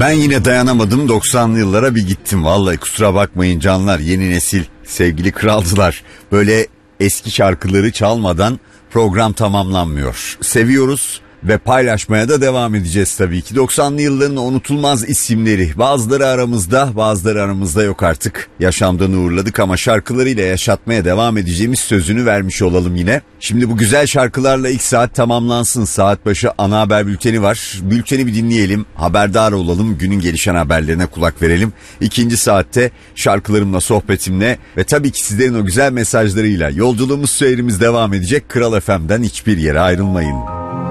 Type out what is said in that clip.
Ben yine dayanamadım, 90'lı yıllara bir gittim. Vallahi kusura bakmayın canlar, yeni nesil sevgili kralcılar. Böyle eski şarkıları çalmadan program tamamlanmıyor. Seviyoruz ve paylaşmaya da devam edeceğiz tabii ki. 90'lı yılların unutulmaz isimleri. Bazıları aramızda, bazıları aramızda yok artık. Yaşamdan uğurladık ama şarkılarıyla yaşatmaya devam edeceğimiz sözünü vermiş olalım yine. Şimdi bu güzel şarkılarla ilk saat tamamlansın. Saat başı ana haber bülteni var. Bülteni bir dinleyelim, haberdar olalım, günün gelişen haberlerine kulak verelim. İkinci saatte şarkılarımla, sohbetimle ve tabii ki sizlerin o güzel mesajlarıyla yolculuğumuz, seyrimiz devam edecek. Kral FM'den hiçbir yere ayrılmayın.